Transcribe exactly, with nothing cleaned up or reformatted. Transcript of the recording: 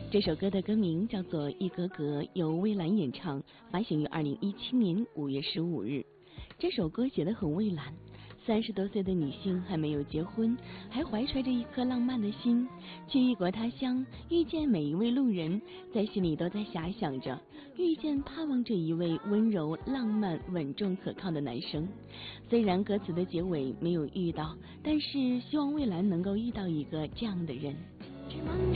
这首歌的歌名叫做《一格格》，由蔚蓝演唱，发行于二零一七年五月十五日。这首歌写得很蔚蓝，三十多岁的女性还没有结婚，还怀揣着一颗浪漫的心，去异国他乡，遇见每一位路人，在心里都在遐想着，遇见盼望着一位温柔、浪漫、稳重、可靠的男生。虽然歌词的结尾没有遇到，但是希望蔚蓝能够遇到一个这样的人。 只望